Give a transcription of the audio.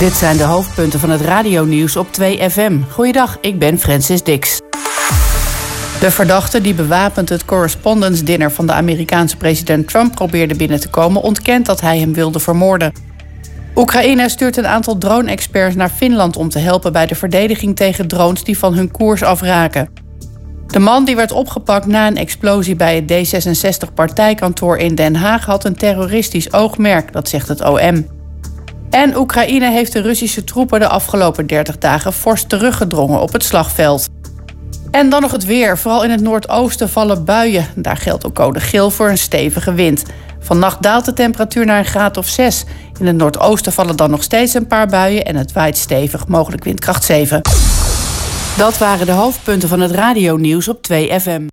Dit zijn de hoofdpunten van het radionieuws op 2FM. Goeiedag, ik ben Francis Dix. De verdachte die bewapend het correspondence dinner van de Amerikaanse president Trump probeerde binnen te komen, ontkent dat hij hem wilde vermoorden. Oekraïne stuurt een aantal drone-experts naar Finland om te helpen bij de verdediging tegen drones die van hun koers afraken. De man die werd opgepakt na een explosie bij het D66-partijkantoor in Den Haag had een terroristisch oogmerk, dat zegt het OM. En Oekraïne heeft de Russische troepen de afgelopen 30 dagen fors teruggedrongen op het slagveld. En dan nog het weer. Vooral in het noordoosten vallen buien. Daar geldt ook code geel voor een stevige wind. Vannacht daalt de temperatuur naar een graad of 6. In het noordoosten vallen dan nog steeds een paar buien en het waait stevig, mogelijk windkracht 7. Dat waren de hoofdpunten van het radionieuws op 2FM.